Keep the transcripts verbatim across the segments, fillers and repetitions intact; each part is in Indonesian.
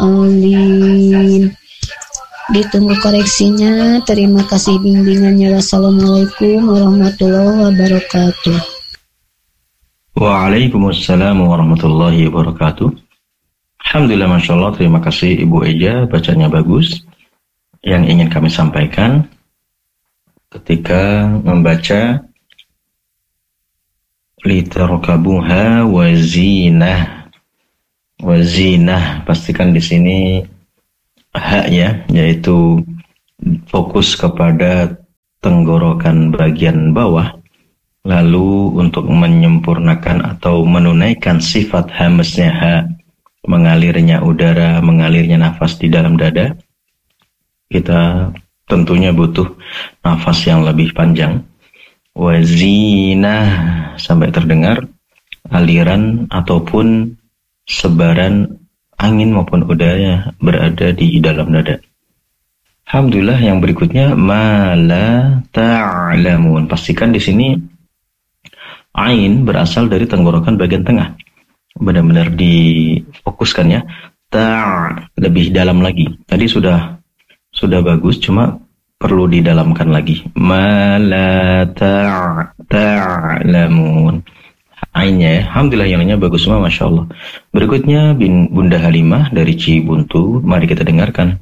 alim. Ditunggu koreksinya. Terima kasih bimbingannya. Wassalamualaikum warahmatullahi wabarakatuh. Waalaikumsalam warahmatullahi wabarakatuh. Alhamdulillah, Masya Allah. Terima kasih Ibu Eja, bacanya bagus. Yang ingin kami sampaikan ketika membaca litarkabuha wa zinah. Wa zinah, pastikan di sini hak ya, yaitu fokus kepada tenggorokan bagian bawah. Lalu untuk menyempurnakan atau menunaikan sifat hamesnya hak, mengalirnya udara, mengalirnya nafas di dalam dada, kita tentunya butuh nafas yang lebih panjang. Wazinah, sampai terdengar aliran ataupun sebaran angin maupun udara berada di dalam dada. Alhamdulillah, yang berikutnya mala ta'lamun. Pastikan di sini ain berasal dari tenggorokan bagian tengah. Benar-benar difokuskan ya. Ta' lebih dalam lagi. Tadi sudah sudah bagus, cuma perlu didalamkan lagi. Mala ta' ta'lamun. Ainnya ya. Alhamdulillah, yang lainnya bagus semua, Masya Allah. Berikutnya bin Bunda Halimah dari Cibuntu. Mari kita dengarkan.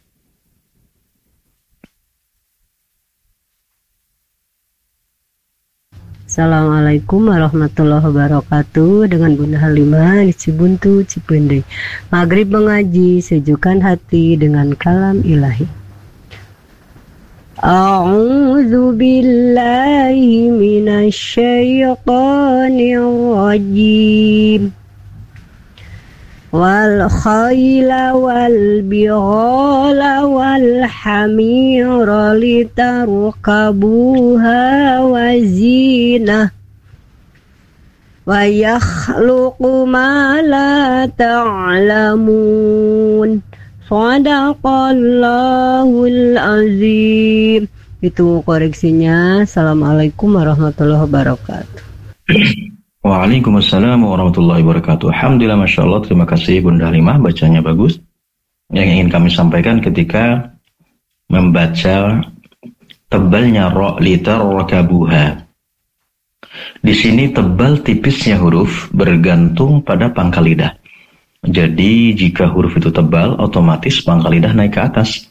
Assalamualaikum warahmatullahi wabarakatuh. Dengan Bunda Halimah di Cibuntu, Cipendei. Maghrib mengaji, sejukkan hati dengan kalam ilahi. A'udzu billahi minasy syaithanir rajim. Wal khayla wal bighala wal hamira litarkabuha wa zinah wa yakhluqu ma la ta'lamun. Shadaqallahul azim. Itu koreksinya. Assalamualaikum warahmatullahi wabarakatuh. Waalaikumsalam warahmatullahi wabarakatuh. Alhamdulillah, Masya Allah. Terima kasih Bunda Halimah, bacanya bagus. Yang ingin kami sampaikan ketika membaca tebalnya ro litarkabuha. Di sini tebal tipisnya huruf bergantung pada pangkal lidah. Jadi jika huruf itu tebal, otomatis pangkal lidah naik ke atas.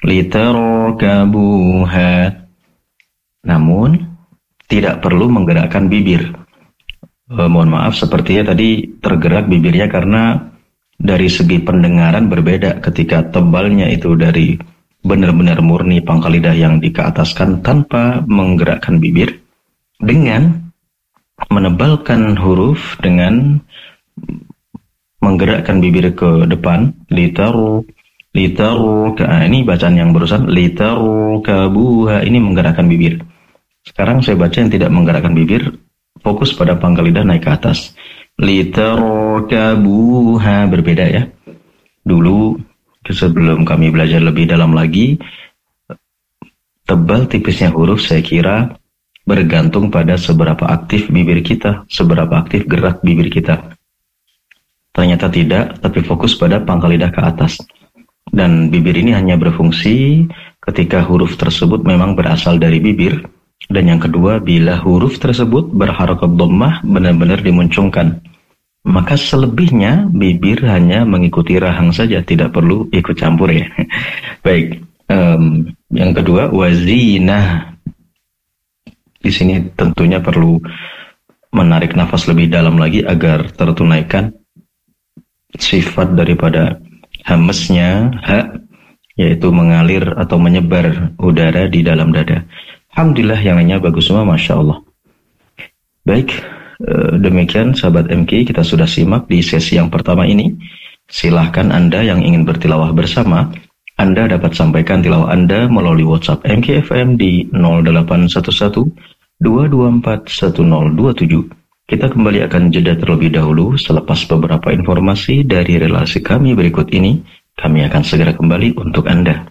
Litarkabuha. Namun tidak perlu menggerakkan bibir. Eh, mohon maaf, sepertinya tadi tergerak bibirnya karena dari segi pendengaran berbeda ketika tebalnya itu dari benar-benar murni pangkal lidah yang dikeataskan tanpa menggerakkan bibir, dengan menebalkan huruf dengan menggerakkan bibir ke depan. Litaru litaru nah, ini bacaan yang barusan litaru kabuha, ini menggerakkan bibir. Sekarang saya baca yang tidak menggerakkan bibir, fokus pada pangkal lidah naik ke atas. Litarkabuha, berbeda ya. Dulu sebelum kami belajar lebih dalam lagi, tebal tipisnya huruf saya kira bergantung pada seberapa aktif bibir kita, seberapa aktif gerak bibir kita. Ternyata tidak, tapi fokus pada pangkal lidah ke atas. Dan bibir ini hanya berfungsi ketika huruf tersebut memang berasal dari bibir. Dan yang kedua, bila huruf tersebut berharakat dhammah, benar-benar dimuncungkan. Maka selebihnya bibir hanya mengikuti rahang saja, tidak perlu ikut campur ya. Baik, um, yang kedua wazinah. Di sini tentunya perlu menarik nafas lebih dalam lagi agar tertunaikan sifat daripada hamesnya hak, yaitu mengalir atau menyebar udara di dalam dada. Alhamdulillah, yang lainnya bagus semua, Masya Allah. Baik, demikian sahabat M K, kita sudah simak di sesi yang pertama ini. Silahkan Anda yang ingin bertilawah bersama, Anda dapat sampaikan tilawah Anda melalui WhatsApp M K F M di nol delapan satu satu dua dua empat satu nol dua tujuh. Kita kembali akan jeda terlebih dahulu. Selepas beberapa informasi dari relasi kami berikut ini, kami akan segera kembali untuk Anda.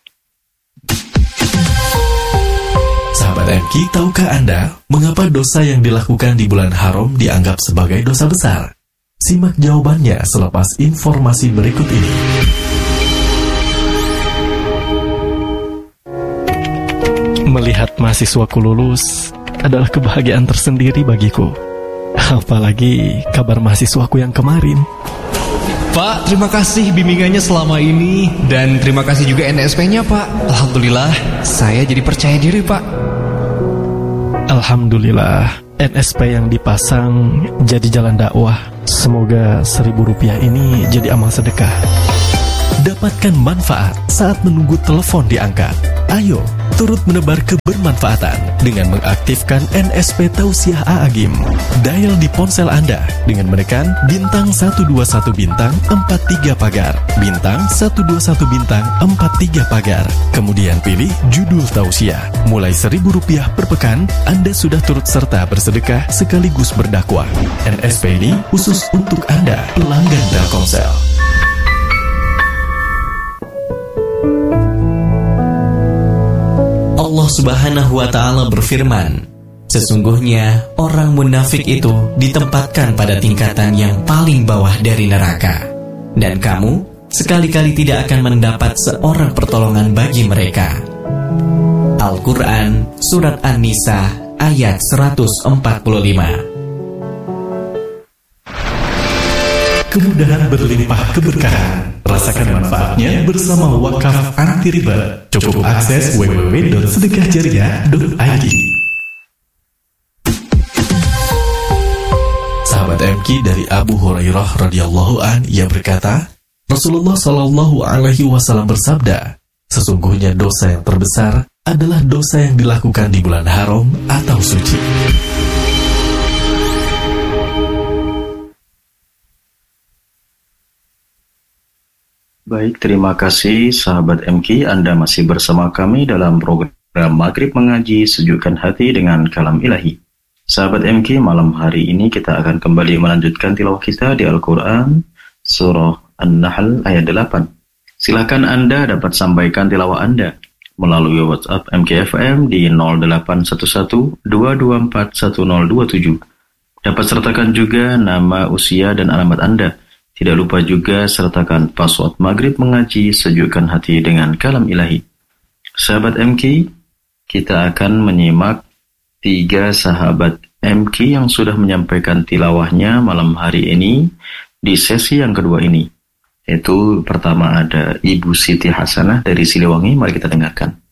Sahabat M K, tahukah Anda mengapa dosa yang dilakukan di bulan haram dianggap sebagai dosa besar? Simak jawabannya selepas informasi berikut ini. Melihat mahasiswaku lulus adalah kebahagiaan tersendiri bagiku. Apalagi kabar mahasiswaku yang kemarin. Pak, terima kasih bimbingannya selama ini. Dan terima kasih juga N S P-nya, Pak. Alhamdulillah, saya jadi percaya diri, Pak. Alhamdulillah, N S P yang dipasang jadi jalan dakwah. Semoga seribu rupiah ini jadi amal sedekah. Dapatkan manfaat saat menunggu telepon diangkat. Ayo, turut menebar kebermanfaatan dengan mengaktifkan N S P Tausiah A'agim. Dial di ponsel Anda dengan menekan bintang satu dua satu bintang empat tiga pagar, bintang satu dua satu bintang empat tiga pagar. Kemudian pilih judul Tausiah. Mulai seribu rupiah per pekan, Anda sudah turut serta bersedekah sekaligus berdakwah. N S P ini khusus untuk Anda, pelanggan Telkomsel. Allah Subhanahu wa Ta'ala berfirman, sesungguhnya orang munafik itu ditempatkan pada tingkatan yang paling bawah dari neraka, dan kamu sekali-kali tidak akan mendapat seorang pertolongan bagi mereka. Al-Quran Surat An-Nisa ayat seratus empat puluh lima. Kemudahan berlimpah keberkahan. Rasakan manfaatnya bersama Wakaf Anti Riba. Cukup akses w w w titik sedekah jariah titik i d. Sahabat M K dari Abu Hurairah radhiyallahu an, ia berkata, Rasulullah Shallallahu Alaihi Wasallam bersabda, sesungguhnya dosa yang terbesar adalah dosa yang dilakukan di bulan haram atau suci. Baik, terima kasih sahabat M K. Anda masih bersama kami dalam program Maghrib Mengaji Sejukkan Hati dengan Kalam Ilahi. Sahabat M K, malam hari ini kita akan kembali melanjutkan tilawah kita di Al-Quran Surah An-Nahl ayat delapan. Silakan Anda dapat sampaikan tilawah Anda melalui WhatsApp M K F M di nol delapan satu satu dua dua empat satu nol dua tujuh. Dapat sertakan juga nama, usia, dan alamat Anda. Tidak lupa juga sertakan password Maghrib Mengaji Sejukkan Hati dengan Kalam Ilahi. Sahabat M K, kita akan menyimak tiga sahabat M K yang sudah menyampaikan tilawahnya malam hari ini di sesi yang kedua ini. Yaitu pertama ada Ibu Siti Hasanah dari Siliwangi. Mari kita dengarkan.